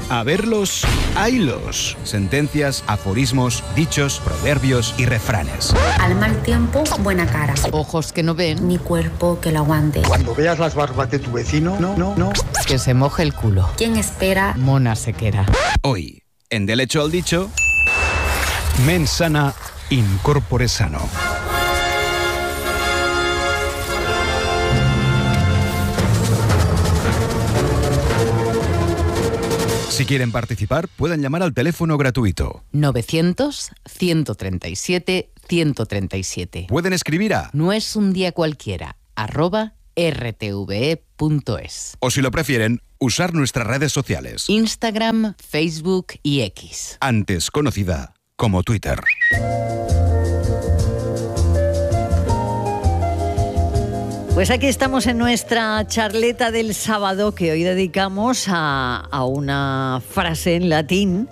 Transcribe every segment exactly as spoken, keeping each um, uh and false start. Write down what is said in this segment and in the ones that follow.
A verlos, haylos. Sentencias, aforismos, dichos, proverbios y refranes. Al mal tiempo, buena cara. Ojos que no ven, Ni cuerpo que lo aguante. Cuando veas las barbas de tu vecino, no, no, no. que se moje el culo. ¿Quién espera? Mona sequera. Hoy, en Del Hecho al Dicho, mens sana in corpore sano. Si quieren participar, pueden llamar al teléfono gratuito. novecientos, ciento treinta y siete, ciento treinta y siete. Pueden escribir a, No es un día cualquiera, arroba rtve punto es. o si lo prefieren, usar nuestras redes sociales, Instagram, Facebook y X. antes conocida como Twitter. Pues aquí estamos en nuestra charleta del sábado que hoy dedicamos a, a una frase en latín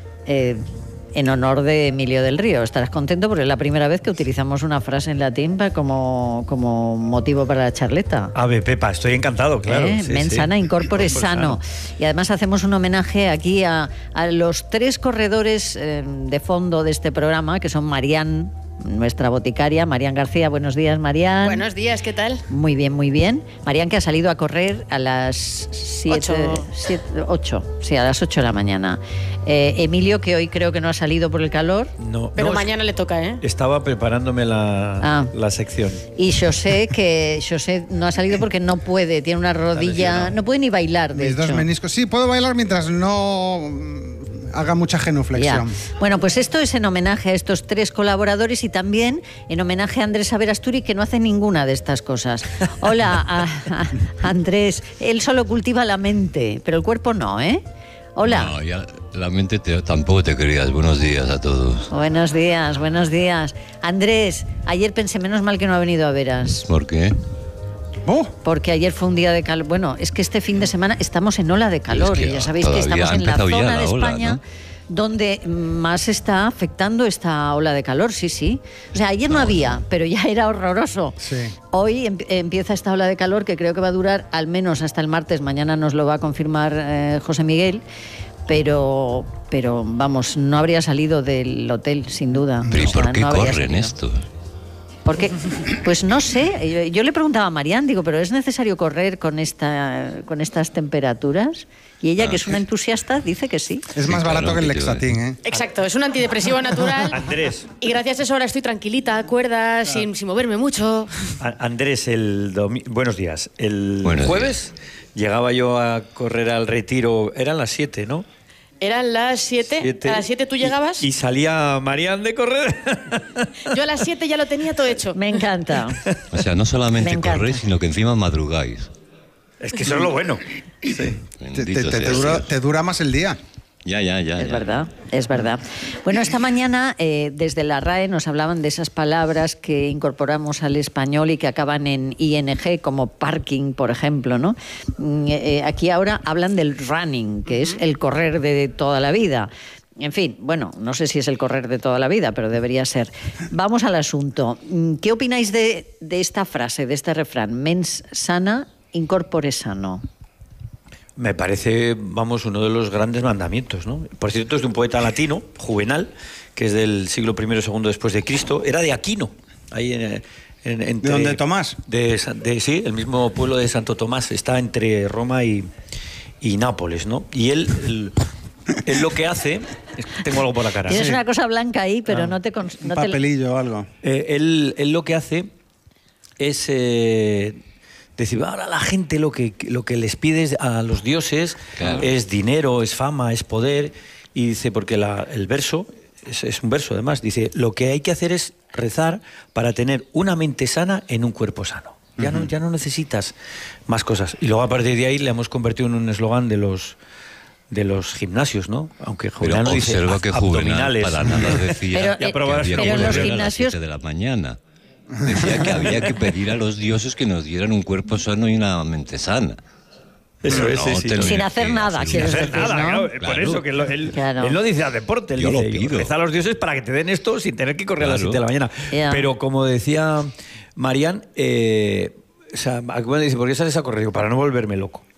eh, en honor de Emilio del Río. Estarás contento porque es la primera vez que utilizamos una frase en latín para, como, como motivo para la charleta. Ave, Pepa, estoy encantado, claro. ¿Eh? Sí, Mens sí. sana in corpore sano. Y además hacemos un homenaje aquí a, a los tres corredores eh, de fondo de este programa, que son Marián, nuestra boticaria, Marián García. Buenos días, Marián. Buenos días, ¿qué tal? Muy bien, muy bien. Marián, que ha salido a correr a las siete, Ocho. siete, ocho, sí, a las ocho de la mañana. Eh, Emilio, que hoy creo que no ha salido por el calor. No, Pero no, mañana le toca, ¿eh? Estaba preparándome la, Ah. la sección. Y José, que José no ha salido porque no puede, tiene una rodilla, lesionado. no puede ni bailar, de Mis hecho. dos meniscos. Sí, puedo bailar mientras no mm, haga mucha genuflexión. Ya. Bueno, pues esto es en homenaje a estos tres colaboradores y también en homenaje a Andrés Averasturi, que no hace ninguna de estas cosas. Hola, a, a Andrés. Él solo cultiva la mente, pero el cuerpo no, ¿eh? Hola. No, ya la mente te- tampoco te creas. Buenos días a todos. Buenos días, buenos días. Andrés, ayer pensé, menos mal que no ha venido a veras. ¿Por qué? ¡Oh! Porque ayer fue un día de calor. Bueno, es que este fin de semana estamos en ola de calor. Es que y ya sabéis que todavía estamos ha en la empezado ya zona la de ola, España ¿no? donde más está afectando esta ola de calor, sí, sí. O sea, ayer no, había, pero ya era horroroso. Sí. Hoy em- empieza esta ola de calor que creo que va a durar al menos hasta el martes. Mañana nos lo va a confirmar eh, José Miguel. Pero, pero vamos, no habría salido del hotel, sin duda. ¿Pero y O sea, por qué no habría corren salido. esto? Porque, pues no sé, yo, yo le preguntaba a Marián, digo, ¿pero es necesario correr con esta con estas temperaturas? Y ella, Ah, que es una entusiasta, dice que sí. Es más Sí, barato claro, que el que te iba a Lexatin, ¿eh? Exacto, es un antidepresivo natural. Andrés. Y gracias a eso ahora estoy tranquilita, cuerda, sin, sin moverme mucho. A- Andrés, el domi- buenos días. El Buenos jueves llegaba yo a correr al retiro, eran las siete, ¿no? Eran las siete. Siete. A las siete tú Y- llegabas. Y, salía Marián de correr. Yo a las siete ya lo tenía todo hecho. Me encanta. O sea, no solamente Me encanta. corréis, sino que encima madrugáis. Es que eso es lo bueno. Sí. Te, Bendito te- te sea dura, Dios. te dura más el día. Ya, ya, ya. Es ya. verdad, es verdad. Bueno, esta mañana eh, desde la R A E nos hablaban de esas palabras que incorporamos al español y que acaban en ing, como parking, por ejemplo, ¿no? Mm, eh, aquí ahora hablan del running, que es el correr de toda la vida. En fin, bueno, no sé si es el correr de toda la vida, pero debería ser. Vamos al asunto. Mm, ¿Qué opináis de, de esta frase, de este refrán? Mens sana in corpore sano. Me parece, vamos, uno de los grandes mandamientos, ¿no? Por cierto, es de un poeta latino, Juvenal, que es del siglo primero o segundo después de Cristo. Era de Aquino, ahí en... en- entre- ¿De dónde, Tomás? De, San- de- sí, el mismo pueblo de Santo Tomás. Está entre Roma y, y Nápoles, ¿no? Y él, él, él lo que hace... es que tengo algo por la cara. Tienes Sí. una cosa blanca ahí, pero Ah. no te... cons- Un no te- papelillo o algo. Eh, él, él lo que hace es eh, decir, ahora la gente lo que, lo que les pide a los dioses Claro. es dinero, es fama, es poder. Y dice, porque la- el verso, es, es un verso además, dice, lo que hay que hacer es rezar para tener una mente sana en un cuerpo sano. Ya, no, ya no necesitas más cosas. Y luego a partir de ahí le hemos convertido en un eslogan de los de los gimnasios, ¿no? Aunque Pero Julián dice observa que Juvenal abdominales. para nada decía Pero, que eh, había que pero en los correr a las gimnasios- siete de la mañana. Decía que había que pedir a los dioses que nos dieran un cuerpo sano y una mente sana. Eso Pero es, sí, no sí. tener Sin hacer que nada, hacer quieres una- decir, Nada, ¿no? claro, por Claro. eso que lo- él, Claro. él no dice a deporte, él Yo lo dice, pido. reza a los dioses para que te den esto sin tener que correr a las Claro. siete de la mañana. Ya. Pero como decía Marián, eh, o sea, bueno, dice, ¿por qué sales a correr? Digo, para no volverme loco.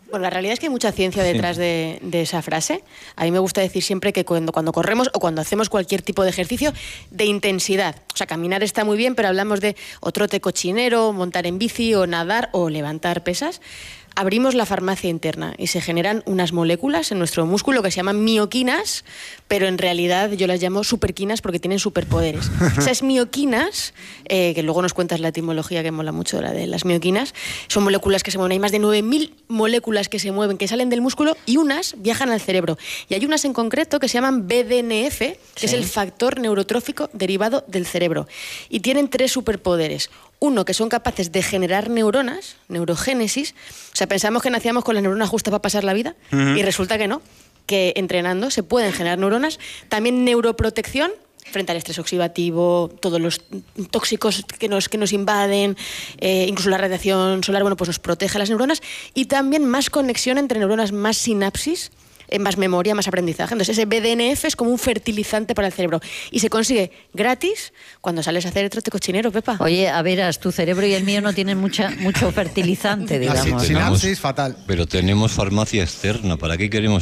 Bueno, la realidad es que hay mucha ciencia detrás sí. de, de esa frase. A mí me gusta decir siempre que cuando, cuando corremos o cuando hacemos cualquier tipo de ejercicio de intensidad, o sea, caminar está muy bien, pero hablamos de o trote cochinero, montar en bici o nadar o levantar pesas, abrimos la farmacia interna y se generan unas moléculas en nuestro músculo que se llaman mioquinas, pero en realidad yo las llamo superquinas porque tienen superpoderes. Esas mioquinas, eh, que luego nos cuentas la etimología que mola mucho, la de las mioquinas, son moléculas que se mueven. Hay más de nueve mil moléculas que se mueven, que salen del músculo y unas viajan al cerebro. Y hay unas en concreto que se llaman B D N F, que sí. es el factor neurotrófico derivado del cerebro. Y tienen tres superpoderes. Uno, que son capaces de generar neuronas, neurogénesis. O sea, pensamos que nacíamos con las neuronas justas para pasar la vida uh-huh. y resulta que no, que entrenando se pueden generar neuronas. También neuroprotección frente al estrés oxidativo, todos los tóxicos que nos, que nos invaden, eh, incluso la radiación solar, bueno, pues nos protege las neuronas. Y también más conexión entre neuronas, más sinapsis, más memoria, más aprendizaje. Entonces ese B D N F es como un fertilizante para el cerebro y se consigue gratis cuando sales a hacer el trote cochinero, Pepa. Oye, a veras, tu cerebro y el mío no tienen mucha, mucho fertilizante, digamos. Sí, sinapsis fatal. Pero tenemos farmacia externa, ¿para qué queremos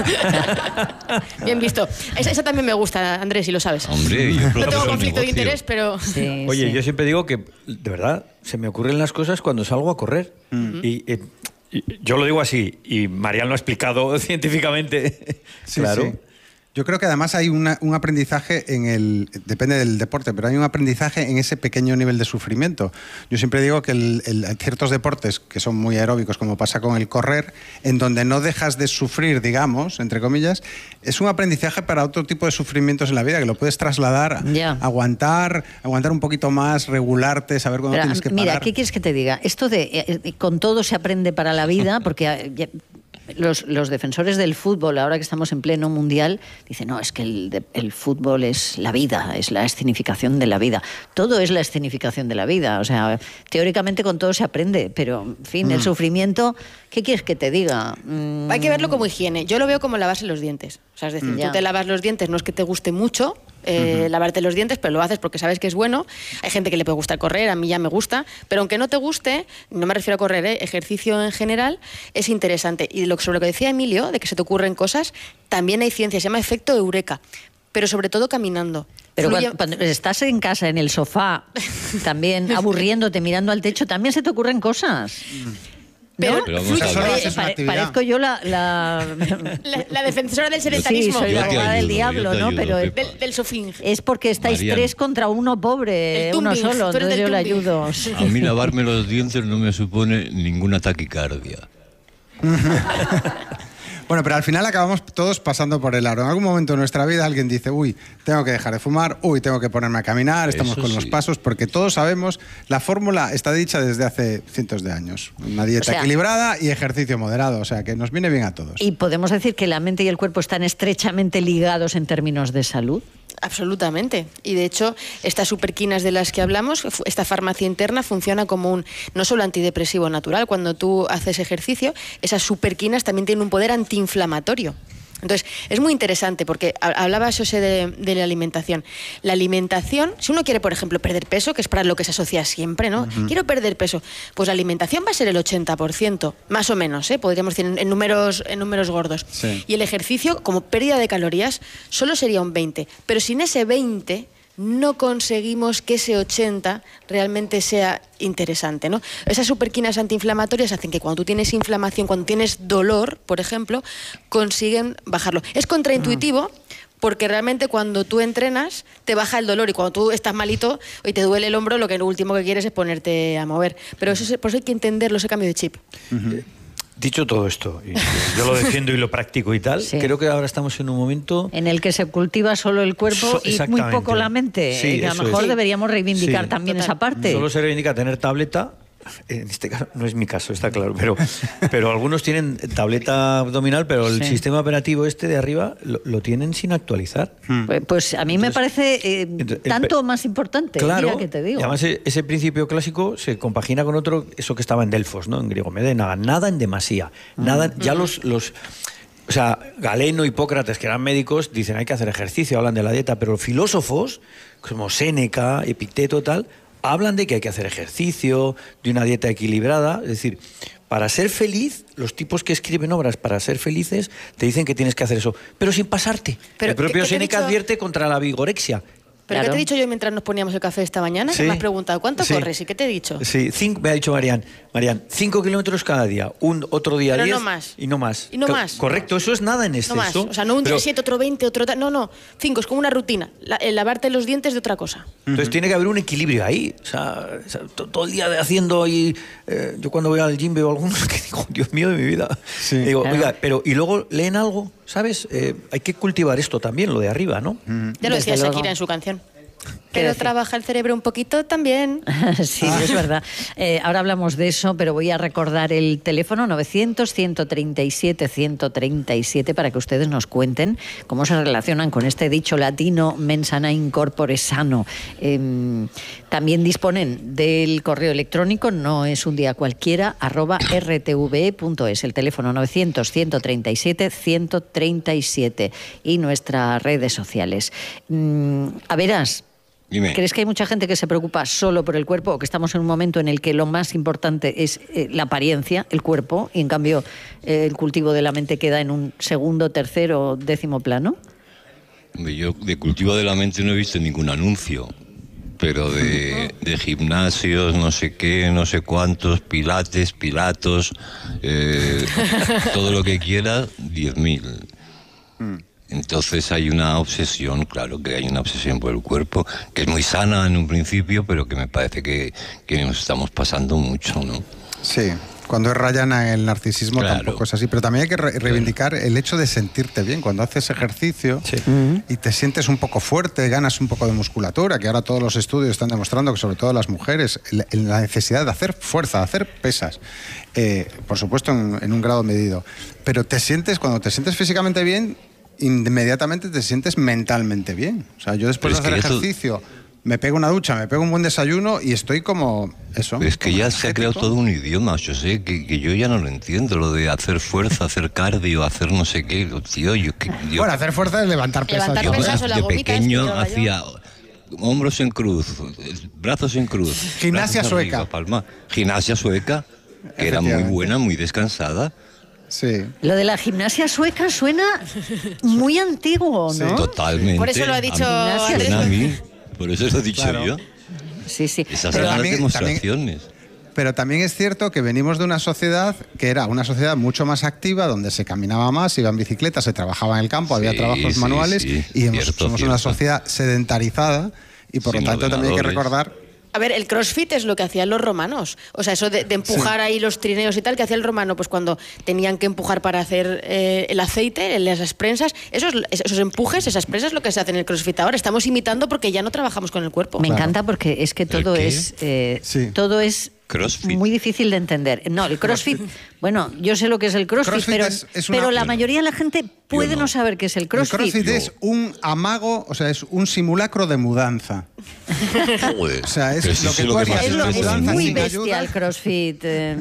otra? Bien visto. Esa, esa también me gusta, Andrés, si lo sabes. Hombre, yo no tengo conflicto de interés, pero... Sí, Oye, sí. yo siempre digo que, de verdad, se me ocurren las cosas cuando salgo a correr. Mm. Y... Eh, Yo lo digo así, y Marial lo ha explicado científicamente. Sí, claro. Sí. Yo creo que además hay una, un aprendizaje en el... Depende del deporte, pero hay un aprendizaje en ese pequeño nivel de sufrimiento. Yo siempre digo que el, el, hay ciertos deportes que son muy aeróbicos, como pasa con el correr, en donde no dejas de sufrir, digamos, entre comillas, es un aprendizaje para otro tipo de sufrimientos en la vida, que lo puedes trasladar, yeah. aguantar, aguantar un poquito más, regularte, saber cuándo pero, tienes que parar. Mira, ¿qué quieres que te diga? Esto de eh, con todo se aprende para la vida, porque... Eh, Los, los defensores del fútbol, ahora que estamos en pleno mundial, dicen, no, es que el, el fútbol es la vida, es la escenificación de la vida. Todo es la escenificación de la vida. O sea, teóricamente con todo se aprende, pero, en fin, mm. el sufrimiento, ¿qué quieres que te diga? Mm. Hay que verlo como higiene. Yo lo veo como lavarse los dientes. O sea, es decir, mm. tú te lavas los dientes, no es que te guste mucho eh, uh-huh. lavarte los dientes, pero lo haces porque sabes que es bueno. Hay gente que le puede gustar correr, a mí ya me gusta, pero aunque no te guste, no me refiero a correr, ¿eh? Ejercicio en general es interesante. Y lo, sobre lo que decía Emilio, de que se te ocurren cosas, también hay ciencia, se llama efecto eureka, pero sobre todo caminando. Pero cuando, cuando estás en casa, en el sofá, también aburriéndote, mirando al techo, también se te ocurren cosas. Pero, ¿no? pero fluye, Oye, pare, parezco yo la la... la... la defensora del sedentarismo. Sí, soy la abogada del diablo, ¿no? Pero el, del, del sofín. Es porque estáis Mariano. tres contra uno pobre, uno solo, entonces yo le ayudo. A mí lavarme los dientes no me supone ninguna taquicardia. Bueno, pero al final acabamos todos pasando por el aro. En algún momento de nuestra vida alguien dice, uy, tengo que dejar de fumar, uy, tengo que ponerme a caminar, estamos Eso con sí. los pasos, porque todos sabemos, la fórmula está dicha desde hace cientos de años. Una dieta o sea, equilibrada y ejercicio moderado, o sea, que nos viene bien a todos. ¿Y podemos decir que la mente y el cuerpo están estrechamente ligados en términos de salud? Absolutamente. Y de hecho, estas superquinas de las que hablamos, esta farmacia interna funciona como un no solo antidepresivo natural. Cuando tú haces ejercicio, esas superquinas también tienen un poder antiinflamatorio. Entonces, es muy interesante porque hablaba José de, de la alimentación. La alimentación, si uno quiere, por ejemplo, perder peso, que es para lo que se asocia siempre, ¿no? Uh-huh. Quiero perder peso. Pues la alimentación va a ser el ochenta por ciento, más o menos, ¿eh? Podríamos decir en, en, números, en números gordos. Sí. Y el ejercicio, como pérdida de calorías, solo sería un veinte. Pero sin ese veinte... no conseguimos que ese ochenta realmente sea interesante, ¿no? Esas superquinas antiinflamatorias hacen que cuando tú tienes inflamación, cuando tienes dolor, por ejemplo, consiguen bajarlo. Es contraintuitivo porque realmente cuando tú entrenas te baja el dolor y cuando tú estás malito y te duele el hombro, lo que lo último que quieres es ponerte a mover. Pero eso es, por eso hay que entenderlo, ese cambio de chip. Uh-huh. Dicho todo esto, y yo lo defiendo y lo practico y tal, sí. creo que ahora estamos en un momento... en el que se cultiva solo el cuerpo so, y muy poco la mente. Sí, y a lo mejor es. deberíamos reivindicar sí. también Total. esa parte. Solo se reivindica tener tableta. En este caso, no es mi caso, está claro, pero, pero algunos tienen tableta abdominal, pero el sí. sistema operativo este de arriba lo, lo tienen sin actualizar. Hmm. Pues, pues a mí entonces, me parece eh, entonces, tanto el, más importante, claro, mira que te digo. Y además ese principio clásico se compagina con otro, eso que estaba en Delfos, ¿no? En griego, Medena, nada en demasía. Nada, uh-huh. Ya los... los O sea, Galeno, Hipócrates, que eran médicos, dicen hay que hacer ejercicio, hablan de la dieta, pero filósofos, como Séneca, Epicteto, tal, hablan de que hay que hacer ejercicio, de una dieta equilibrada, es decir, para ser feliz, los tipos que escriben obras para ser felices te dicen que tienes que hacer eso, pero sin pasarte. Pero, el propio ¿qué- qué te he Séneca dicho? advierte contra la vigorexia. ¿Pero Claro. qué te he dicho yo mientras nos poníamos el café esta mañana? Sí. Que me has preguntado, ¿cuánto Sí. corres? ¿Y qué te he dicho? Sí, cinco, me ha dicho Marian, Marian, cinco kilómetros cada día, un otro día Pero diez no más. y no más. Y no Co- más. Correcto, eso es nada en No exceso. más. O sea, no un día pero- siete, otro veinte, otro... ta- No, no. Cinco, es como una rutina. La- el lavarte los dientes de otra cosa. Entonces tiene que haber un equilibrio ahí. O sea, o sea, to- todo el día de haciendo ahí. eh, yo cuando voy al gym veo algunos que digo, Dios mío de mi vida. Sí. Digo, Claro. oiga, pero y luego leen algo, ¿sabes? Eh, hay que cultivar esto también, lo de arriba, ¿no? Ya lo Desde decía luego. Shakira en su canción. ¿Qué Pero decir? trabaja el cerebro un poquito también. Sí, es verdad. Eh, ahora hablamos de eso, pero voy a recordar el teléfono novecientos, ciento treinta y siete, ciento treinta y siete para que ustedes nos cuenten cómo se relacionan con este dicho latino mens sana in corpore sano. Eh, también disponen del correo electrónico, no es un día cualquiera, arroba rtve punto es, el teléfono novecientos, ciento treinta y siete, ciento treinta y siete y nuestras redes sociales. Mm, a verás. Dime. ¿Crees que hay mucha gente que se preocupa solo por el cuerpo o que estamos en un momento en el que lo más importante es eh, la apariencia, el cuerpo, y en cambio eh, el cultivo de la mente queda en un segundo, tercero, décimo plano? Hombre, yo de cultivo de la mente no he visto ningún anuncio, pero de, de gimnasios, no sé qué, no sé cuántos, pilates, pilatos, eh, todo lo que quieras, diez mil. Entonces hay una obsesión, claro que hay una obsesión por el cuerpo, que es muy sana en un principio, pero que me parece que, que nos estamos pasando mucho, ¿no? Sí, cuando es rayana el narcisismo Claro. tampoco es así, pero también hay que re- reivindicar el hecho de sentirte bien. Cuando haces ejercicio Sí. y te sientes un poco fuerte, ganas un poco de musculatura, que ahora todos los estudios están demostrando que sobre todo las mujeres, la, la necesidad de hacer fuerza, de hacer pesas, eh, por supuesto en, en un grado medido, pero te sientes, cuando te sientes físicamente bien, inmediatamente te sientes mentalmente bien. O sea, yo después Pero de es hacer que eso- ejercicio, me pego una ducha, me pego un buen desayuno y estoy como eso. Pero es que como ya se ha creado energético. todo un idioma, yo sé, que, que yo ya no lo entiendo, lo de hacer fuerza, hacer cardio, hacer no sé qué, tío, yo que... yo- Bueno, hacer fuerza es levantar pesas. Levantar yo pesas o la de gomita, pequeño es que yo- hacía hombros en cruz, brazos en cruz. Gimnasia brazos arriba, sueca. palma. Gimnasia sueca, que era muy Efectivamente. buena, muy descansada. Sí. Lo de la gimnasia sueca suena muy antiguo, ¿no? Totalmente. Por eso lo ha dicho A mí- Andrés. suena a mí, por eso lo he dicho Claro. yo. Sí, sí. Esas Pero son las también- demostraciones. Pero también es cierto que venimos de una sociedad que era una sociedad mucho más activa, donde se caminaba más, se iba en bicicleta, se trabajaba en el campo, había Sí, trabajos sí, manuales sí. y hemos- Cierto, somos una cierto. sociedad sedentarizada y por Sin lo tanto también hay que ordenadores. recordar. A ver, el crossfit es lo que hacían los romanos. O sea, eso de, de empujar ahí los trineos y tal, que hacía el romano, pues cuando tenían que empujar para hacer eh, el aceite, las prensas, esos, esos empujes, esas prensas es lo que se hace en el crossfit ahora. Estamos imitando porque ya no trabajamos con el cuerpo. Me Claro. encanta porque es que todo qué? es eh, Sí. todo es Crossfit. muy difícil de entender. No, el CrossFit, bueno, yo sé lo que es el CrossFit, CrossFit pero, es- es una- pero la Yo no. mayoría de la gente puede Yo no. no. saber qué es el El CrossFit. CrossFit Yo- es un amago, o sea, es un simulacro de mudanza. Joder. O sea, es Pero si lo sé que tú más harías Es, en lo- una es mudanza muy sin bestia ayuda. el CrossFit. eh,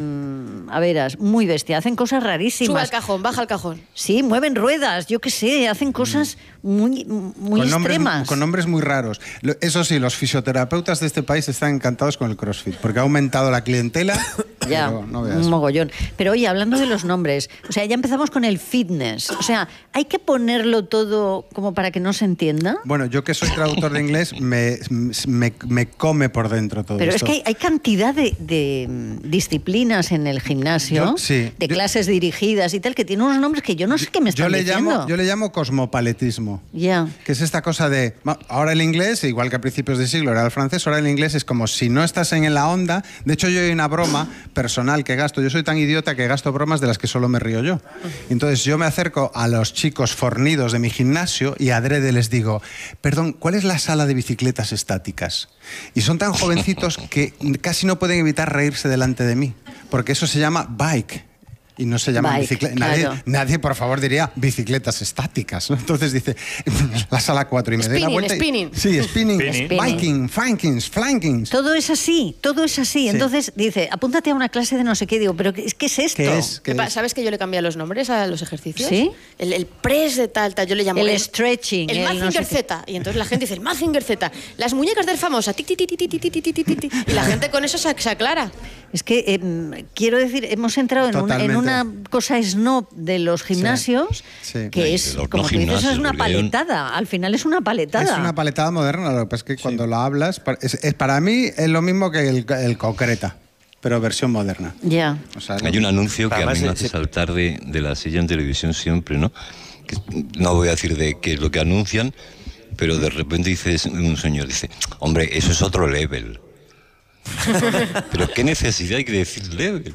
a veras, muy bestia. Hacen cosas Sube rarísimas. al cajón, baja al cajón. Sí, mueven ruedas, yo qué sé, hacen cosas muy, muy con nombres, extremas. con nombres muy raros. Lo- Eso sí, los fisioterapeutas de este país están encantados con el CrossFit, porque ha aumentado la clientela. Ya, pero no veas. un mogollón. Pero oye, hablando de los nombres, o sea, ya empezamos con el fitness. O sea, ¿hay que ponerlo todo como para que no se entienda? Bueno, yo que soy traductor de inglés, me, me- me come por dentro todo Pero es esto. que hay, hay cantidad de, de, mm, disciplinas en el gimnasio, Yo- sí, de yo- clases dirigidas y tal, que tienen unos nombres que yo no sé qué me yo están le diciendo. llamo, yo le llamo cosmopaletismo. Ya. Que es esta cosa de... ma- Ahora el inglés, igual que a principios de siglo era el francés, ahora el inglés es como si no estás en la onda. De hecho, yo hay una broma personal que gasto. Yo soy tan idiota que gasto bromas de las que solo me río yo. Entonces yo me acerco a los chicos fornidos de mi gimnasio y adrede les digo, perdón, ¿cuál es la sala de bicicletas estáticas? Y son tan jovencitos que casi no pueden evitar reírse delante de mí, porque eso se llama bike. y no se llaman Bike, bicicletas. claro. Nadie, nadie, por favor, diría bicicletas estáticas, ¿no? Entonces dice, la sala cuatro y me doy la Spinning, vuelta. y- spinning. Sí, spinning. Spinning. Biking, flankings, flankings. Todo es así, todo es así. Sí. Entonces dice, apúntate a una clase de no sé qué. Digo, ¿pero qué, qué es esto? ¿Qué es? ¿Qué ¿Qué pa- es? ¿Sabes que yo le cambié los nombres a los ejercicios? ¿Sí? El, el press de tal, tal, yo le llamo... El stretching, El el no Mazinger sé qué. Z. Y entonces la gente dice, el Mazinger Z. Las muñecas del famosa. Tic, tic, tic, tic, tic, tic, tic, tic, tic, tic. Y la gente con eso se, se aclara. Es que, eh, quiero decir, hemos entrado en una, en Totalmente. una cosa snob de los gimnasios Sí. que Sí, es, de los como no tú dices, es gimnasios, una porque hay un- paletada. Al final es una paletada. Es una paletada moderna, lo que pasa es que cuando la hablas, pa- es, es- para mí es lo mismo que el, el concreta, pero versión moderna. Ya. O sea, Hay un anuncio que a Además, mí me se- hace se- saltar de, de la silla en televisión siempre, ¿no? Que no voy a decir de qué es lo que anuncian, pero de repente dice un señor, dice, hombre, eso es otro level. Pero qué necesidad hay que decir level.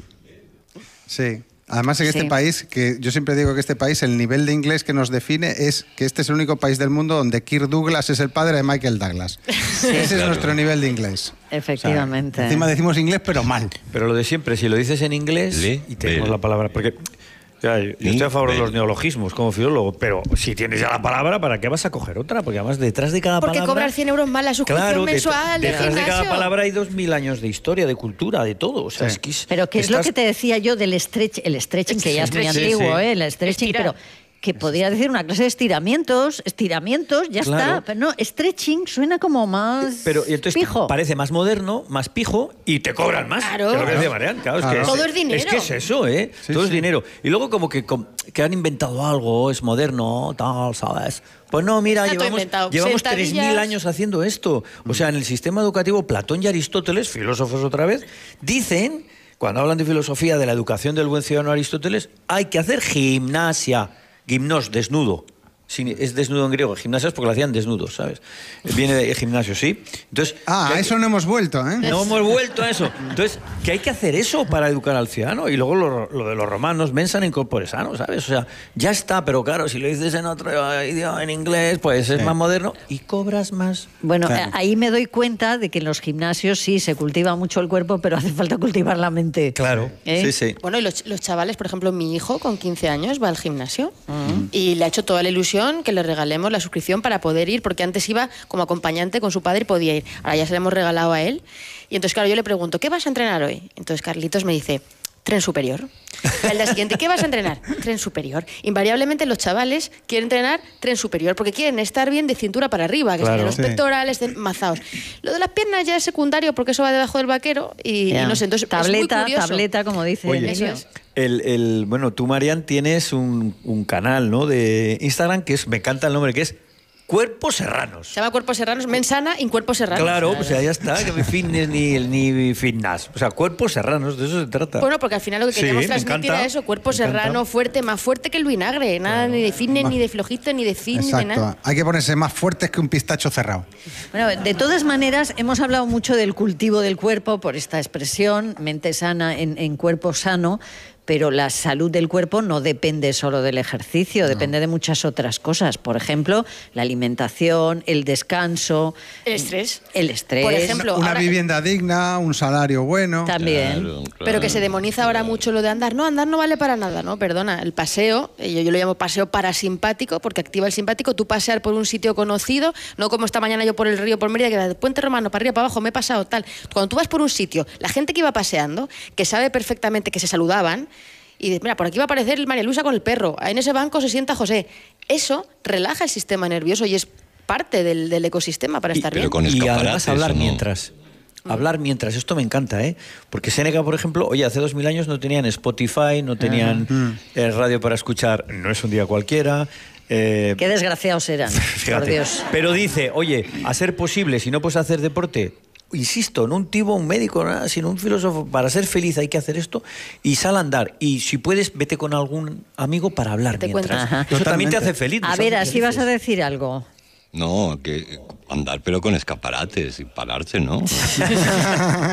Sí. Además, en Sí. este país, que yo siempre digo que este país, el nivel de inglés que nos define es que este es el único país del mundo donde Kirk Douglas es el padre de Michael Douglas. Ese es Claro. nuestro nivel de inglés. Efectivamente. O sea, encima decimos inglés, pero mal. Pero lo de siempre, si lo dices en inglés Le- y tenemos le- la palabra, porque ya, yo yo estoy a favor de los neologismos como filólogo, pero si tienes ya la palabra, ¿para qué vas a coger otra? Porque además detrás de cada Porque palabra... cobrar cien euros más la suscripción Claro, mensual de detrás de cada gimnasio. palabra hay dos mil años de historia, de cultura, de todo. O sea, Sí. es que es- Pero ¿qué es lo estás- que te decía yo del stretch, el stretching, que ya es muy Stretching. antiguo, Sí, sí. ¿eh? El stretching, Estirar. pero que podría decir una clase de estiramientos, estiramientos, ya Claro. está. Pero no, stretching suena como más Pero y entonces pijo. parece más moderno, más pijo y te cobran más. Claro. Que es lo que decía Marian, claro, Claro. es que Todo es dinero. Es que es eso, ¿eh? Sí, Todo es sí. dinero. Y luego como que, com- que han inventado algo, es moderno, tal, ¿sabes? Pues no, mira, Está todo llevamos, inventado. llevamos Sentadillas. tres mil años haciendo esto. O sea, en el sistema educativo, Platón y Aristóteles, filósofos otra vez, dicen, cuando hablan de filosofía, de la educación del buen ciudadano Aristóteles, hay que hacer gimnasia. Gimnos, desnudo. Sí, es desnudo en griego. Gimnasia es porque lo hacían desnudos, ¿sabes? Viene de gimnasio, sí. Entonces, Ah, que a hay- eso no hemos vuelto, ¿eh? no hemos vuelto a eso. Entonces, que hay que hacer eso para educar al ciudadano. Y luego lo, lo de los romanos, mensan in corpore sano, ¿sabes? O sea, ya está, pero claro, si lo dices en otro idioma, en inglés, pues es Sí. más moderno y cobras más. Bueno, Claro. eh, ahí me doy cuenta de que en los gimnasios sí se cultiva mucho el cuerpo, pero hace falta cultivar la mente. Claro, ¿Eh? sí, sí. Bueno, y los, los chavales, por ejemplo, mi hijo con quince años va al gimnasio y le ha hecho toda la ilusión que le regalemos la suscripción para poder ir, porque antes iba como acompañante con su padre y podía ir. Ahora ya se le hemos regalado a él. Y entonces, claro, yo le pregunto, ¿qué vas a entrenar hoy? Entonces Carlitos me dice, tren superior. Y al día siguiente, ¿qué vas a entrenar? Tren superior. Invariablemente los chavales quieren entrenar tren superior porque quieren estar bien de cintura para arriba, que Claro. estén los Sí. pectorales, estén mazados. Lo de las piernas ya es secundario porque eso va debajo del vaquero y, y Ya. no sé, entonces es muy tableta, curioso. tableta, como dice Oye, Emilio. Eso es. El, el- bueno, tú, Marian, tienes un, un canal, ¿no? De Instagram que es, me encanta el nombre, que es Cuerpos Serranos. Se llama Cuerpos Serranos, mensana in Cuerpos Serranos. Claro, pues ya está, que ni fitness ni, ni fitness. O sea, Cuerpos Serranos, de eso se trata. Bueno, porque al final lo que Sí, queríamos me transmitir encanta, era eso, cuerpo me encanta. serrano, fuerte, más fuerte que el vinagre. Nada ni de fitness, ni de flojito, ni de fin, ni de nada. Exacto. Hay que ponerse más fuertes que un pistacho cerrado. Bueno, de todas maneras, hemos hablado mucho del cultivo del cuerpo por esta expresión, mente sana en, en cuerpo sano, pero la salud del cuerpo no depende solo del ejercicio, depende de muchas otras cosas. Por ejemplo, la alimentación, el descanso, El estrés. el estrés. Por ejemplo, Una ahora- vivienda digna, un salario bueno. también. Claro, claro. Pero que se demoniza ahora mucho lo de andar. No, andar no vale para nada, ¿no? Perdona, el paseo, eh, yo, yo lo llamo paseo parasimpático, porque activa el simpático. Tú pasear por un sitio conocido, no como esta mañana yo por el río, por Mérida, que va de Puente Romano, para arriba, para abajo, me he pasado tal. Cuando tú vas por un sitio, la gente que iba paseando, que sabe perfectamente que se saludaban, y dices, mira, por aquí va a aparecer el María Luisa con el perro, en ese banco se sienta José. Eso relaja el sistema nervioso y es parte del, del ecosistema para Y- estar pero bien. con y escaparates, además hablar ¿o no? mientras. Hablar mientras, esto me encanta, ¿eh? Porque Séneca, por ejemplo, oye, hace dos mil años no tenían Spotify, no tenían eh, radio para escuchar, no es un día cualquiera. eh, Qué desgraciados eran, por fíjate. Dios. Pero dice, oye, a ser posible, si no puedes hacer deporte, insisto, no un tipo, un médico, nada, sino un filósofo, para ser feliz hay que hacer esto y sal a andar. Y si puedes, vete con algún amigo para hablar Te mientras. cuentas. Ajá. Eso también te Totalmente. hace feliz. A nos ver, hace así vas a felices. decir algo. No, que andar pero con escaparates y pararse, ¿no?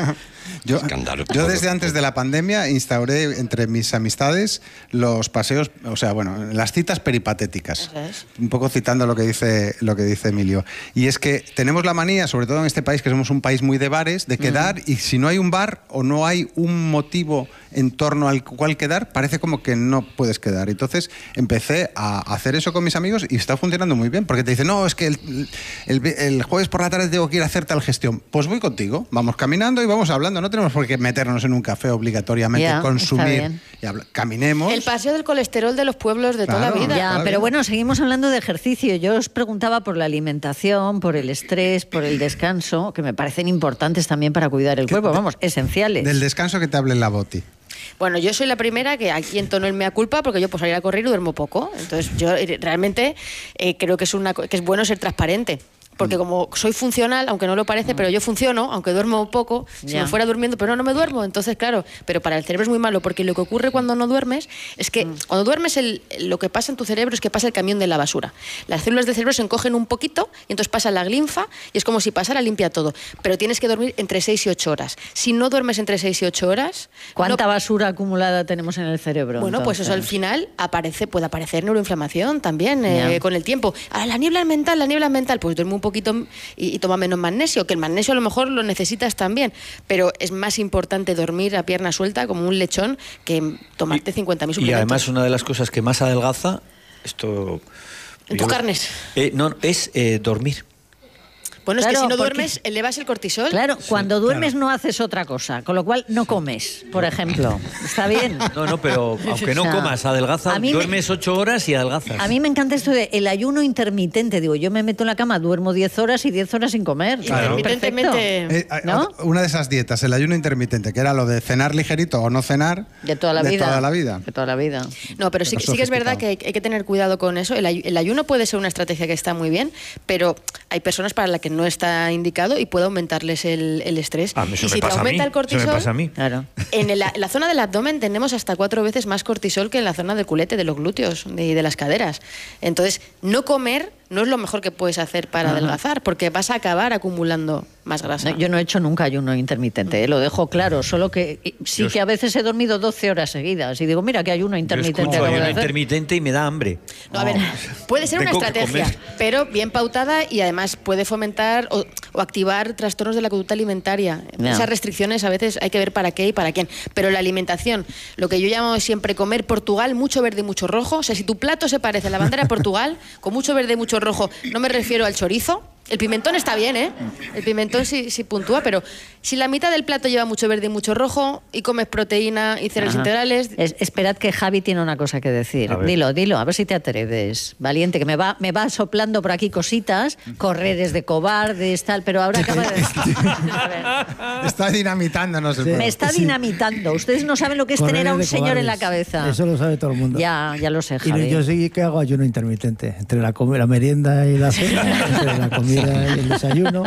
Yo, Escándalo. yo desde antes de la pandemia instauré entre mis amistades los paseos, o sea, bueno, las citas peripatéticas. Eso es. Un poco citando lo que dice lo que dice Emilio. Y es que tenemos la manía, sobre todo en este país, que somos un país muy de bares, de quedar, y si no hay un bar o no hay un motivo en torno al cual quedar, parece como que no puedes quedar. Entonces empecé a hacer eso con mis amigos y está funcionando muy bien, porque te dicen, no, es que el, el, el jueves por la tarde tengo que ir a hacer tal gestión. Pues voy contigo, vamos caminando y vamos hablando, no tenemos por qué meternos en un café obligatoriamente, Ya, consumir, y habla- caminemos. El paseo del colesterol de los pueblos de toda Claro. la vida. Ya, Claro, pero bien. bueno, seguimos hablando de ejercicio. Yo os preguntaba por la alimentación, por el estrés, por el descanso, que me parecen importantes también para cuidar el cuerpo, vamos, esenciales. Del descanso que te hable la Boti. Bueno, yo soy la primera que aquí entono el mea culpa porque yo por salir a correr y duermo poco. Entonces yo eh, realmente eh, creo que es, una, co- que es bueno ser transparente. Porque como soy funcional, aunque no lo parece, pero yo funciono, aunque duermo poco, si Ya. me fuera durmiendo, pero no, no me duermo. Entonces, claro, pero para el cerebro es muy malo, porque lo que ocurre cuando no duermes es que cuando duermes el, lo que pasa en tu cerebro es que pasa el camión de la basura. Las células del cerebro se encogen un poquito y entonces pasa la linfa y es como si pasara, limpia todo. Pero tienes que dormir entre seis y ocho horas. Si no duermes entre seis y ocho horas... ¿Cuánta no- basura acumulada tenemos en el cerebro? bueno, pues eso al entonces? final aparece, puede aparecer neuroinflamación también eh, Ya. con el tiempo. Ah, la niebla mental, la niebla mental, pues duerme un poquito y, y toma menos magnesio, que el magnesio a lo mejor lo necesitas también, pero es más importante dormir a pierna suelta como un lechón que tomarte cincuenta mil Y suplementos. además una de las cosas que más adelgaza, esto... En yo tus lo- carnes. Eh, no, es eh, dormir. Bueno, es Claro, que si no porque- duermes, elevas el cortisol. Claro, cuando duermes no haces otra cosa, con lo cual no comes, por ejemplo. ¿Está bien? No, no, pero aunque no O sea, comas, adelgaza, a mí me- duermes ocho horas y adelgazas. A mí me encanta esto de el ayuno intermitente. Digo, yo me meto en la cama, duermo diez horas y diez horas sin comer. Claro. Intermitentemente. Eh, ¿No? Una de esas dietas, el ayuno intermitente, que era lo de cenar ligerito o no cenar. De toda la de vida. toda la vida. De toda la vida. No, pero sí, Pero sí que es verdad que hay, sofisticado. hay que tener cuidado con eso. El, ayu- el ayuno puede ser una estrategia que está muy bien, pero hay personas para las que no está indicado y puede aumentarles el, el estrés. Ah, eso y me si te pasa a mí, aumenta el eso cortisol, me pasa a mí. Claro. en, el- en la zona del abdomen tenemos hasta cuatro veces más cortisol que en la zona del culete, de los glúteos y de, de las caderas. Entonces, no comer no es lo mejor que puedes hacer para adelgazar, porque vas a acabar acumulando más grasa. No, yo no he hecho nunca ayuno intermitente, ¿eh? Lo dejo claro, solo que eh, sí Yo- que a veces he dormido doce horas seguidas y digo, mira que ayuno Yo intermitente escucho acabo de ayuno hacer. intermitente y me da hambre. No, a ver, puede ser una Tengo que estrategia, comer. pero bien pautada y además puede fomentar o, o activar trastornos de la conducta alimentaria. Ya. Esas restricciones a veces hay que ver para qué y para quién. Pero la alimentación, lo que yo llamo siempre comer Portugal, mucho verde y mucho rojo. O sea, si tu plato se parece a la bandera de Portugal, con mucho verde y mucho rojo, no me refiero al chorizo. El pimentón está bien, ¿eh? El pimentón sí, sí puntúa, pero si la mitad del plato lleva mucho verde y mucho rojo y comes proteína y cereales Ajá. integrales... Es- esperad que Javi tiene una cosa que decir. A ver. Dilo, dilo, a ver si te atreves. Valiente, que me va, me va soplando por aquí cositas. Correr es de cobardes, tal, pero ahora acaba de... A ver. Está dinamitándonos el Me programa. está dinamitando. Ustedes no saben lo que es Correr tener a es un de señor en la cobardes. cabeza. Eso lo sabe todo el mundo. Ya, ya lo sé, Y Javi. yo sí que hago ayuno intermitente, entre la, comi- la merienda y la cena, entre la comida y el desayuno.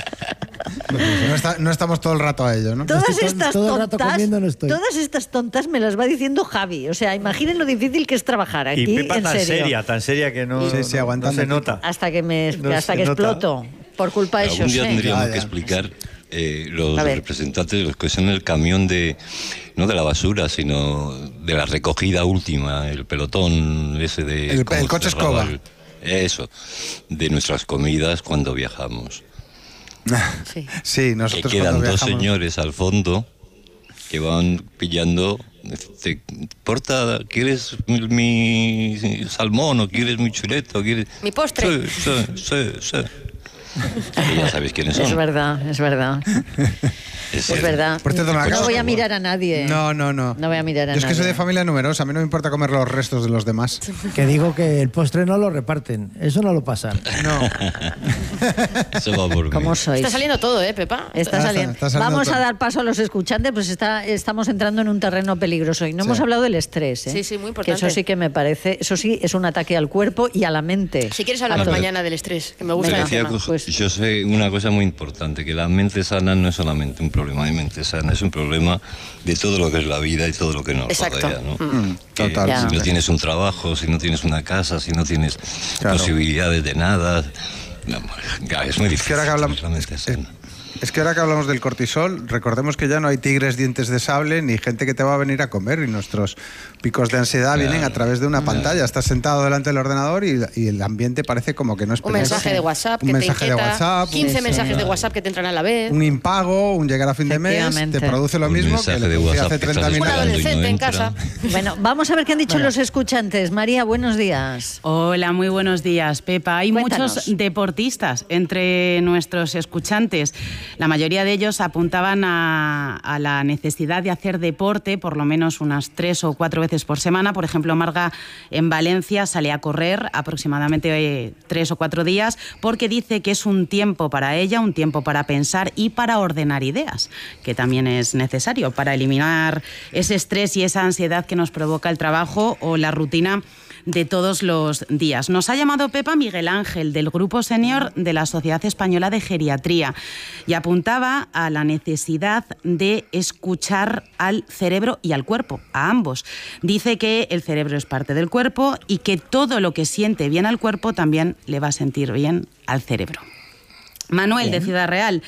No, está- no estamos todo el rato a ello, ¿no? Todas estoy todo- estas todo el rato tontas, comiendo no estoy. todas estas tontas me las va diciendo Javi. O sea, imaginen lo difícil que es trabajar aquí, Y Pepa en tan serio. seria, tan seria que no, Sí, sí, no- no aguantando se aquí. nota. Hasta que me, No hasta se que nota. exploto por culpa de Algún día José. tendríamos Ya, ya. que explicar eh, los A ver. representantes, los que son el camión de, no de la basura, sino de la recogida última, el pelotón ese de... El- cómo el coche cerraba escoba. el- Eso, de nuestras comidas cuando viajamos. Sí. Sí, Que nosotros quedan cuando dos viajamos- señores al fondo que van pillando... Te, porta, ¿quieres mi, mi salmón o quieres mi chuleto? o ¿Quieres... Mi postre. Sí, sí, sí, sí. Que ya sabéis quiénes son. Es verdad, es verdad. Es, Es verdad. Por cierto, me No acabo- voy a mirar a nadie. No, no, no. No voy a mirar a Yo es que nadie. soy de familia numerosa, a mí no me importa comer los restos de los demás. Que digo que el postre no lo reparten, eso no lo pasan. No. Eso va por mí. ¿Cómo sois? Está saliendo todo, ¿eh, Pepa? Está Está- saliendo. está saliendo Vamos a todo. dar paso a los escuchantes, pues está, estamos entrando en un terreno peligroso y no Sí. hemos hablado del estrés. ¿eh? Sí, sí, muy Que importante. eso sí que me parece, eso sí es un ataque al cuerpo y a la mente. Si quieres hablamos Ah, pero- mañana del estrés, que me Te gusta el decía tema. cosa- pues. yo sé una cosa muy importante, que la mente sana no es solamente un problema de mente sana, es un problema de todo lo que es la vida y todo lo que nos Exacto. rodea, ¿no? Mm, Que total. Ya. Si no tienes un trabajo, si no tienes una casa, si no tienes Claro. posibilidades de nada, no, ya, es muy difícil. ahora que hablamos- tener la mente sana. Es que ahora que hablamos del cortisol, recordemos que ya no hay tigres dientes de sable ni gente que te va a venir a comer, y nuestros picos de ansiedad claro. vienen a través de una pantalla. Claro. Estás sentado delante del ordenador y, y el ambiente parece como que no es un mensaje de WhatsApp un que mensaje te inquieta, de WhatsApp, quince un, mensajes de WhatsApp que te entran a la vez. Un impago, un llegar a fin de mes, te produce lo un mismo que de WhatsApp hace treinta minutos. Un adolescente no en casa. Bueno, vamos a ver qué han dicho bueno. los escuchantes. María, buenos días. Hola, muy buenos días, Pepa. Hay Cuéntanos. muchos deportistas entre nuestros escuchantes. La mayoría de ellos apuntaban a, a la necesidad de hacer deporte por lo menos unas tres o cuatro veces por semana. Por ejemplo, Marga en Valencia sale a correr aproximadamente eh, tres o cuatro días porque dice que es un tiempo para ella, un tiempo para pensar y para ordenar ideas, que también es necesario para eliminar ese estrés y esa ansiedad que nos provoca el trabajo o la rutina de todos los días. Nos ha llamado Pepa Miguel Ángel, del Grupo Senior de la Sociedad Española de Geriatría, y apuntaba a la necesidad de escuchar al cerebro y al cuerpo, a ambos. Dice que el cerebro es parte del cuerpo y que todo lo que siente bien al cuerpo también le va a sentir bien al cerebro. Manuel, bien. de Ciudad Real,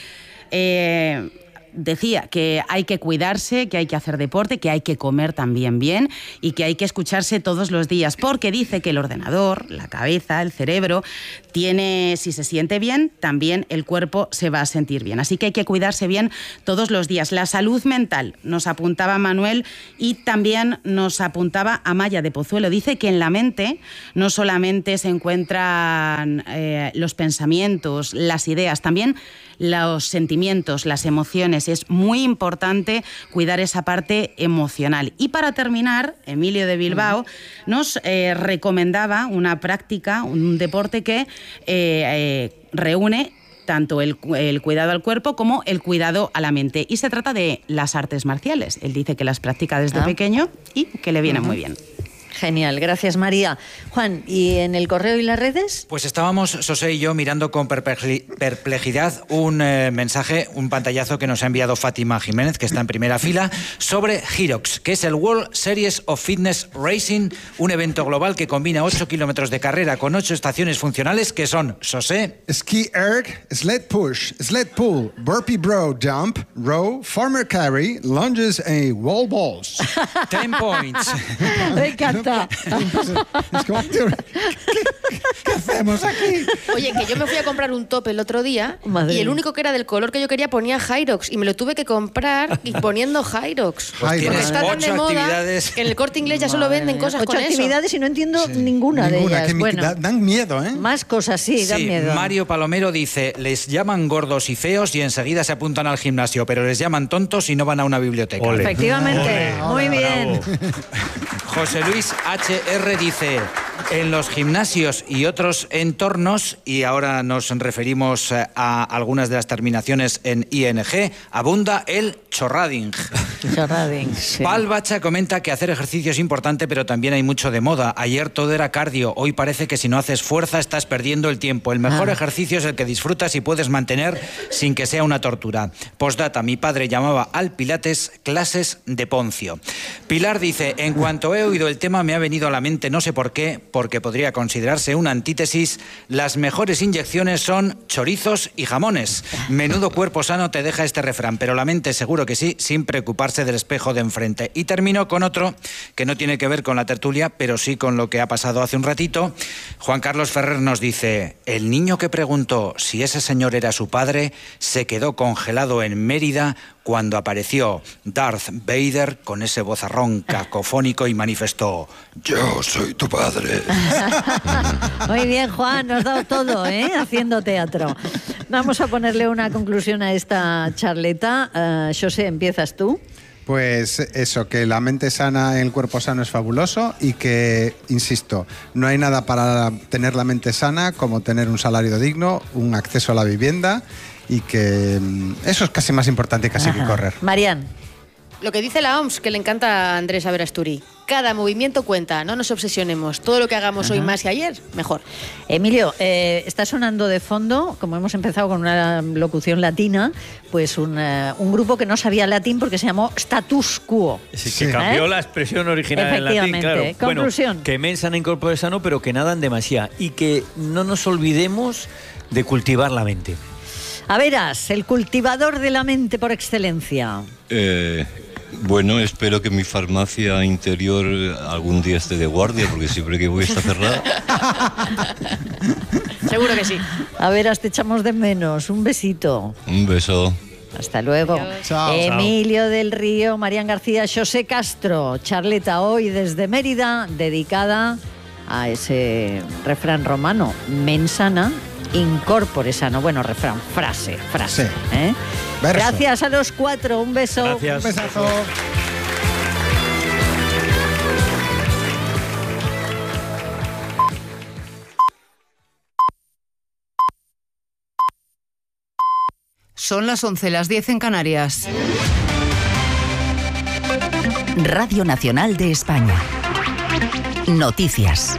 eh, decía que hay que cuidarse, que hay que hacer deporte, que hay que comer también bien y que hay que escucharse todos los días, porque dice que el ordenador, la cabeza, el cerebro, tiene, si se siente bien, también el cuerpo se va a sentir bien. Así que hay que cuidarse bien todos los días. La salud mental, nos apuntaba Manuel, y también nos apuntaba Amaya de Pozuelo. Dice que en la mente no solamente se encuentran eh, los pensamientos, las ideas, también los sentimientos, las emociones. Es muy importante cuidar esa parte emocional. Y para terminar, Emilio de Bilbao nos eh, recomendaba una práctica, un deporte que eh, eh, reúne tanto el, el cuidado al cuerpo como el cuidado a la mente. Y se trata de las artes marciales. Él dice que las practica desde ah. pequeño y que le vienen uh-huh. muy bien. Genial, gracias María. Juan, ¿y en el correo y las redes? Pues estábamos, Sosé y yo, mirando con perplejidad un eh, mensaje, un pantallazo que nos ha enviado Fátima Jiménez, que está en primera fila, sobre Hyrox, que es el World Series of Fitness Racing, un evento global que combina ocho kilómetros de carrera con ocho estaciones funcionales que son, Sosé... Ski erg, sled push, sled pull, burpee bro jump, row, farmer carry, lunges y wall balls. Ten points. Me encanta. Es como, tío, ¿qué, ¿qué hacemos aquí? Oye, que yo me fui a comprar un top el otro día Madre. y el único que era del color que yo quería ponía Hyrox y me lo tuve que comprar y poniendo Hyrox. Pues porque está tan de moda que en el Corte Inglés ya solo venden cosas ocho con eso. actividades y no entiendo sí. ninguna, ninguna de ellas. Que bueno, da, dan miedo, ¿eh? Más cosas, sí, sí, dan miedo. Mario Palomero dice, les llaman gordos y feos y enseguida se apuntan al gimnasio, pero les llaman tontos y no van a una biblioteca. Ole. Efectivamente, Ole. muy bien. José Luis H R dice, en los gimnasios y otros entornos, y ahora nos referimos a algunas de las terminaciones en I N G, abunda el chorrading. Chorrading, sí. Pal Bacha comenta que hacer ejercicio es importante, pero también hay mucho de moda. Ayer todo era cardio, hoy parece que si no haces fuerza estás perdiendo el tiempo. El mejor ah. ejercicio es el que disfrutas y puedes mantener sin que sea una tortura. Postdata, mi padre llamaba al pilates clases de Poncio. Pilar dice, en cuanto he oído el tema me ha venido a la mente, no sé por qué, porque podría considerarse una antítesis, las mejores inyecciones son chorizos y jamones. Menudo cuerpo sano te deja este refrán, pero la mente seguro que sí, sin preocuparse del espejo de enfrente. Y termino con otro que no tiene que ver con la tertulia, pero sí con lo que ha pasado hace un ratito. Juan Carlos Ferrer nos dice, el niño que preguntó si ese señor era su padre se quedó congelado en Mérida cuando apareció Darth Vader con ese vozarrón cacofónico y manifestó, yo soy tu padre. Muy bien, Juan, nos has dado todo, ¿eh? Haciendo teatro. Vamos a ponerle una conclusión a esta charleta. Uh, José, ¿empiezas tú? Pues eso, que la mente sana en el cuerpo sano es fabuloso y que, insisto, no hay nada para tener la mente sana como tener un salario digno, un acceso a la vivienda y que eso es casi más importante casi Ajá. que correr. Marian. Lo que dice la O M S, que le encanta a Andrés Aberasturi. Cada movimiento cuenta, no nos obsesionemos. Todo lo que hagamos Ajá. hoy más que ayer, mejor. Emilio, eh, está sonando de fondo, como hemos empezado con una locución latina, pues un, uh, un grupo que no sabía latín porque se llamó Status Quo. Sí, que cambió ¿Eh? la expresión original en latín, claro. Conclusión. Bueno, que mensan en corpore sano, pero que nadan demasiado. Y que no nos olvidemos de cultivar la mente. A veras, el cultivador de la mente por excelencia. Eh, bueno, espero que mi farmacia interior algún día esté de guardia, porque siempre que voy está cerrada. Seguro que sí. A veras, te echamos de menos. Un besito. Un beso. Hasta luego. Chao. Emilio del Río, Marián García, José Castro, charleta hoy desde Mérida, dedicada a ese refrán romano, mens sana, incorpore sano. Bueno, refrán, frase, frase. Sí. ¿eh? Verso. Gracias a los cuatro, un beso. Gracias. Un besazo. Son las once, las diez en Canarias. Radio Nacional de España. Noticias.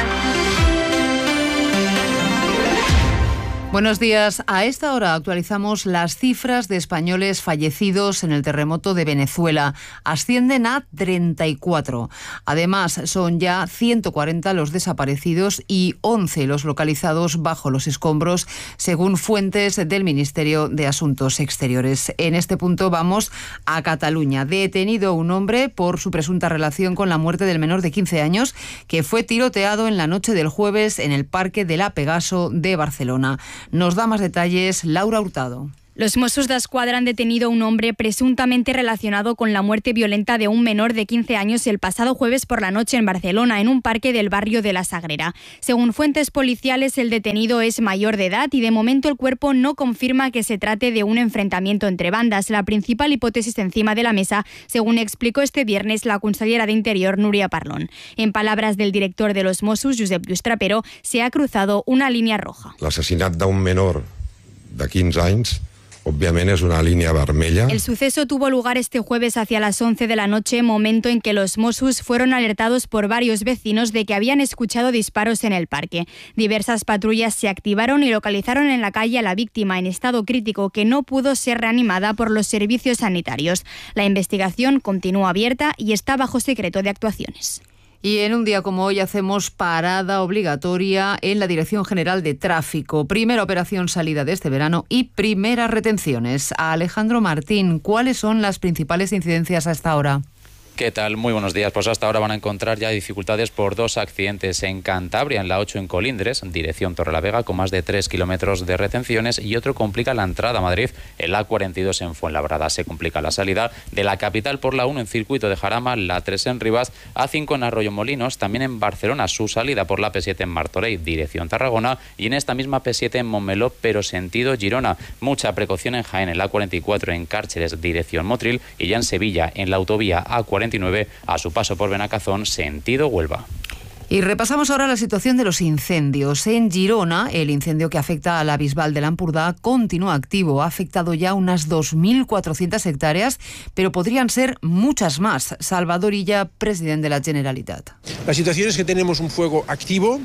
Buenos días. A esta hora actualizamos las cifras de españoles fallecidos en el terremoto de Venezuela. Ascienden a treinta y cuatro. Además, son ya ciento cuarenta los desaparecidos y once los localizados bajo los escombros, según fuentes del Ministerio de Asuntos Exteriores. En este punto vamos a Cataluña. Detenido un hombre por su presunta relación con la muerte del menor de quince años que fue tiroteado en la noche del jueves en el Parque de la Pegaso de Barcelona. Nos da más detalles Laura Hurtado. Los Mossos d'Esquadra han detenido a un hombre presuntamente relacionado con la muerte violenta de un menor de quince años el pasado jueves por la noche en Barcelona, en un parque del barrio de La Sagrera. Según fuentes policiales, el detenido es mayor de edad y de momento el cuerpo no confirma que se trate de un enfrentamiento entre bandas. La principal hipótesis encima de la mesa, según explicó este viernes la consellera de Interior, Núria Parlon. En palabras del director de los Mossos, Josep Lluís Trapero, se ha cruzado una línea roja. L'assassinat d'un menor de quinze anys obviamente es una línea vermella. El suceso tuvo lugar este jueves hacia las once de la noche, momento en que los Mossos fueron alertados por varios vecinos de que habían escuchado disparos en el parque. Diversas patrullas se activaron y localizaron en la calle a la víctima en estado crítico, que no pudo ser reanimada por los servicios sanitarios. La investigación continúa abierta y está bajo secreto de actuaciones. Y en un día como hoy hacemos parada obligatoria en la Dirección General de Tráfico. Primera operación salida de este verano y primeras retenciones. A Alejandro Martín, ¿cuáles son las principales incidencias a esta hora? ¿Qué tal? Muy buenos días. Pues hasta ahora van a encontrar ya dificultades por dos accidentes en Cantabria, en la ocho en Colindres, dirección Torrelavega, con más de tres kilómetros de retenciones, y otro complica la entrada a Madrid en la cuarenta y dos en Fuenlabrada. Se complica la salida de la capital por la uno en Circuito de Jarama, la tres en Rivas, A cinco en Arroyomolinos, también en Barcelona su salida por la P siete en Martorell, dirección Tarragona, y en esta misma P siete en Montmeló, pero sentido Girona. Mucha precaución en Jaén, en la cuarenta y cuatro en Cárceres, dirección Motril, y ya en Sevilla, en la autovía A cuarenta y nueve, a su paso por Benacazón, sentido Huelva. Y repasamos ahora la situación de los incendios. En Girona, el incendio que afecta a la Bisbal de l'Empordà continúa activo. Ha afectado ya unas dos mil cuatrocientas hectáreas, pero podrían ser muchas más. Salvador Illa, presidente de la Generalitat. La situación es que tenemos un fuego activo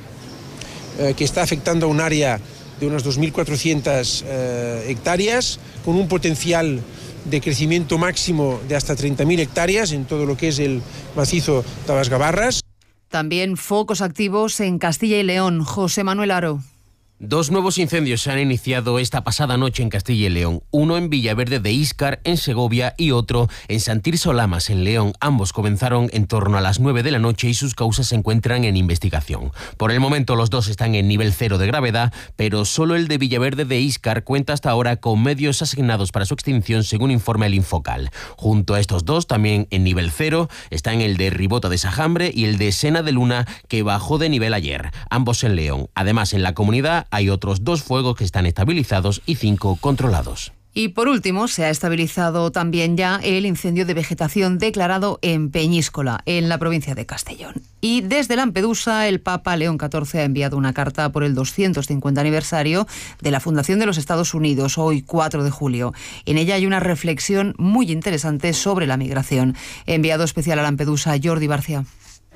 eh, que está afectando a un área de unas dos mil cuatrocientas eh, hectáreas, con un potencial de crecimiento máximo de hasta treinta mil hectáreas en todo lo que es el macizo de las Gavarras. También focos activos en Castilla y León. José Manuel Aro. Dos nuevos incendios se han iniciado esta pasada noche en Castilla y León, uno en Villaverde de Íscar, en Segovia, y otro en Sant Tirso Lamas, en León. Ambos comenzaron en torno a las nueve de la noche y sus causas se encuentran en investigación. Por el momento los dos están en nivel cero de gravedad, pero solo el de Villaverde de Íscar cuenta hasta ahora con medios asignados para su extinción, según informa el Infocal. Junto a estos dos, también en nivel cero, están el de Ribota de Sajambre y el de Sena de Luna, que bajó de nivel ayer, ambos en León. Además, en la comunidad hay otros dos fuegos que están estabilizados y cinco controlados. Y por último, se ha estabilizado también ya el incendio de vegetación declarado en Peñíscola, en la provincia de Castellón. Y desde Lampedusa, el Papa León catorce ha enviado una carta por el doscientos cincuenta aniversario de la fundación de los Estados Unidos, hoy cuatro de julio. En ella hay una reflexión muy interesante sobre la migración. Enviado especial a Lampedusa, Jordi Barcia.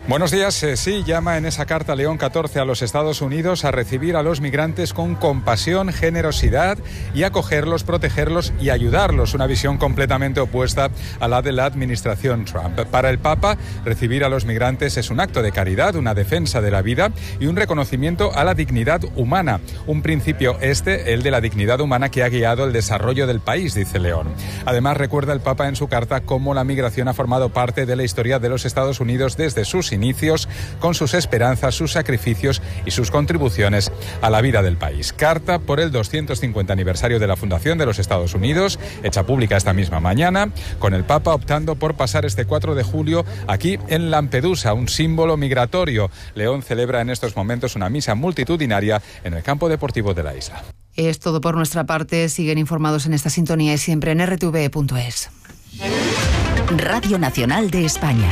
Buenos días. Eh, sí, llama en esa carta León catorce a los Estados Unidos a recibir a los migrantes con compasión, generosidad y acogerlos, protegerlos y ayudarlos. Una visión completamente opuesta a la de la administración Trump. Para el Papa, recibir a los migrantes es un acto de caridad, una defensa de la vida y un reconocimiento a la dignidad humana. Un principio este, el de la dignidad humana, que ha guiado el desarrollo del país, dice León. Además, recuerda el Papa en su carta cómo la migración ha formado parte de la historia de los Estados Unidos desde sus inicios, con sus esperanzas, sus sacrificios y sus contribuciones a la vida del país. Carta por el doscientos cincuenta aniversario de la fundación de los Estados Unidos, hecha pública esta misma mañana, con el Papa optando por pasar este cuatro de julio aquí en Lampedusa, un símbolo migratorio. León celebra en estos momentos una misa multitudinaria en el campo deportivo de la isla. Es todo por nuestra parte. Siguen informados en esta sintonía y siempre en r t v punto es. Radio Nacional de España.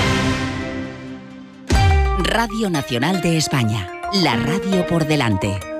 Radio Nacional de España, la radio por delante.